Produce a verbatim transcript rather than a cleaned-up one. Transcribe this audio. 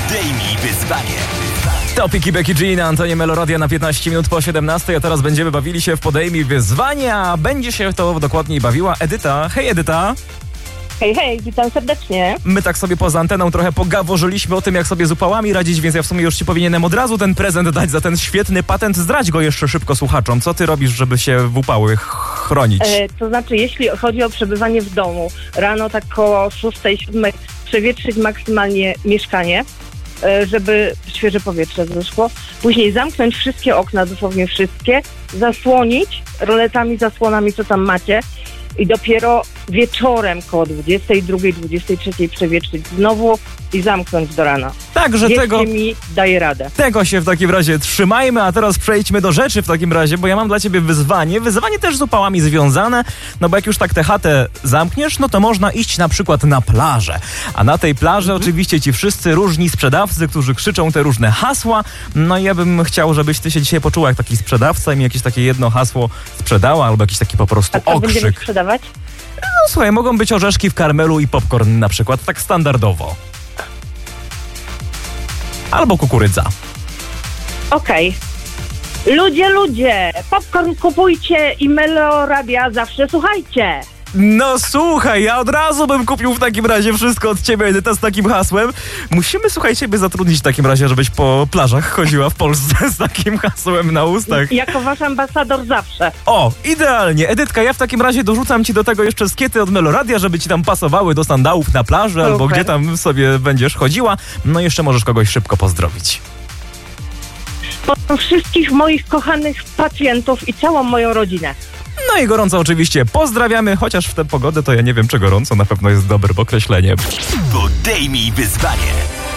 Podejmij wyzwanie. Topiki Becky G na antenie Meloradia na piętnaście minut po siedemnastej, a teraz będziemy bawili się w Podejmij wyzwanie, a będzie się to dokładniej bawiła Edyta. Hej Edyta! Hej, hej, witam serdecznie. My tak sobie poza anteną trochę pogaworzyliśmy o tym, jak sobie z upałami radzić, więc ja w sumie już ci powinienem od razu ten prezent dać za ten świetny patent. Zdradź go jeszcze szybko słuchaczom. Co ty robisz, żeby się w upały chronić? E, to znaczy, jeśli chodzi o przebywanie w domu, rano tak koło szóstej, siódmej przewietrzyć maksymalnie mieszkanie, e, żeby świeże powietrze zeszło. Później zamknąć wszystkie okna, dosłownie wszystkie, zasłonić roletami, zasłonami, co tam macie i dopiero wieczorem koło dwudziestej drugiej, dwudziestej trzeciej przewietrzyć znowu i zamknąć do rana. Także Wierzcie tego... mi, daje radę. Tego się w takim razie trzymajmy, a teraz przejdźmy do rzeczy w takim razie, bo ja mam dla ciebie wyzwanie. Wyzwanie też z upałami związane, no bo jak już tak tę chatę zamkniesz, no to można iść na przykład na plażę. A na tej plaży mhm. oczywiście ci wszyscy różni sprzedawcy, którzy krzyczą te różne hasła. No i ja bym chciał, żebyś ty się dzisiaj poczuła jak taki sprzedawca i mi jakieś takie jedno hasło sprzedała, albo jakiś taki po prostu A co okrzyk. będziemy sprzedawać? No słuchaj, mogą być orzeszki w karmelu i popcorn na przykład, tak standardowo. Albo kukurydza. Okej. Okay. Ludzie, ludzie, popcorn kupujcie i Meloradia zawsze słuchajcie. No słuchaj, ja od razu bym kupił w takim razie wszystko od ciebie, Edyta, z takim hasłem. Musimy, słuchaj, ciebie zatrudnić w takim razie, żebyś po plażach chodziła w Polsce z takim hasłem na ustach. Jako wasz ambasador zawsze. O, idealnie. Edytka, ja w takim razie dorzucam ci do tego jeszcze skiety od Meloradia, żeby ci tam pasowały do sandałów na plaży, Super. Albo gdzie tam sobie będziesz chodziła. No jeszcze możesz kogoś szybko pozdrowić. Pozdrawiam wszystkich moich kochanych pacjentów i całą moją rodzinę. No i gorąco oczywiście pozdrawiamy, chociaż w tę pogodę to ja nie wiem, czy gorąco na pewno jest dobre określenie. Podejmij wyzwanie.